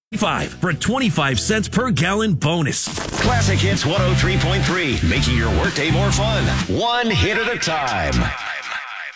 5 for a 25 cents per gallon bonus. Classic Hits 103.3, making your workday more fun. One hit at a time.